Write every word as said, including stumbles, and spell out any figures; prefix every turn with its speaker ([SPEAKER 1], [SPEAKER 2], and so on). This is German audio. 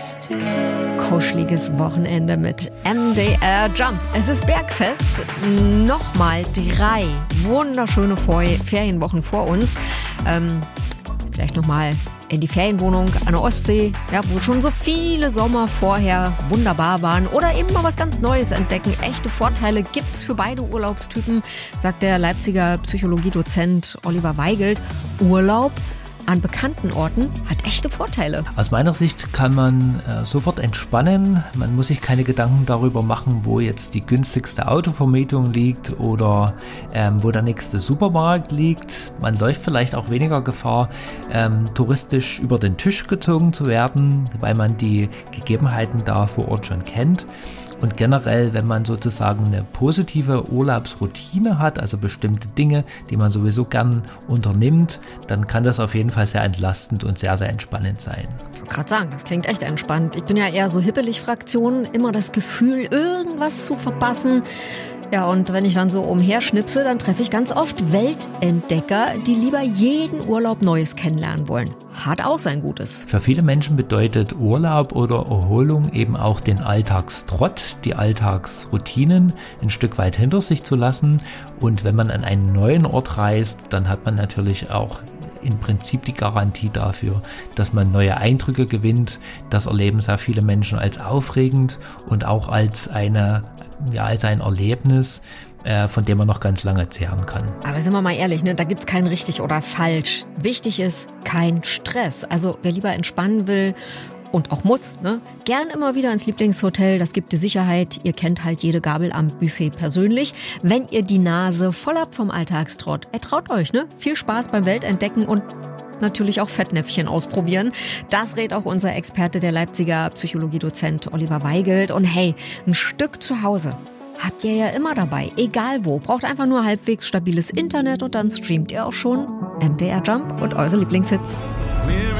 [SPEAKER 1] Kuscheliges Wochenende mit M D R Jump. Es ist Bergfest. Nochmal drei wunderschöne Ferienwochen vor uns. Ähm, vielleicht nochmal in die Ferienwohnung an der Ostsee, ja, wo schon so viele Sommer vorher wunderbar waren. Oder eben mal was ganz Neues entdecken. Echte Vorteile gibt's für beide Urlaubstypen, sagt der Leipziger Psychologiedozent Oliver Weigelt. Urlaub an bekannten Orten hat echte Vorteile.
[SPEAKER 2] Aus meiner Sicht kann man äh, sofort entspannen. Man muss sich keine Gedanken darüber machen, wo jetzt die günstigste Autovermietung liegt oder ähm, wo der nächste Supermarkt liegt. Man läuft vielleicht auch weniger Gefahr, ähm, touristisch über den Tisch gezogen zu werden, weil man die Gegebenheiten da vor Ort schon kennt. Und generell, wenn man sozusagen eine positive Urlaubsroutine hat, also bestimmte Dinge, die man sowieso gern unternimmt, dann kann das auf jeden Fall sehr entlastend und sehr, sehr entspannend sein.
[SPEAKER 1] Ich wollte gerade sagen, das klingt echt entspannt. Ich bin ja eher so hippelig-Fraktion, immer das Gefühl, irgendwas zu verpassen. Ja, und wenn ich dann so umherschnipse, dann treffe ich ganz oft Weltentdecker, die lieber jeden Urlaub Neues kennenlernen wollen. Hat auch sein Gutes.
[SPEAKER 2] Für viele Menschen bedeutet Urlaub oder Erholung eben auch den Alltagstrott, die Alltagsroutinen ein Stück weit hinter sich zu lassen. Und wenn man an einen neuen Ort reist, dann hat man natürlich auch im Prinzip die Garantie dafür, dass man neue Eindrücke gewinnt. Das erleben sehr viele Menschen als aufregend und auch als eine, ja, als ein Erlebnis, äh, von dem man noch ganz lange zehren kann.
[SPEAKER 1] Aber sind wir mal ehrlich, ne? Da gibt's kein richtig oder falsch. Wichtig ist kein Stress. Also wer lieber entspannen will und auch muss, ne? Gern immer wieder ins Lieblingshotel, das gibt die Sicherheit. Ihr kennt halt jede Gabel am Buffet persönlich. Wenn ihr die Nase voll habt vom Alltagstrott, ertraut euch, ne? Viel Spaß beim Weltentdecken und natürlich auch Fettnäpfchen ausprobieren. Das rät auch unser Experte, der Leipziger Psychologiedozent Oliver Weigelt. Und hey, ein Stück zu Hause habt ihr ja immer dabei, egal wo. Braucht einfach nur halbwegs stabiles Internet und dann streamt ihr auch schon M D R Jump und eure Lieblingshits.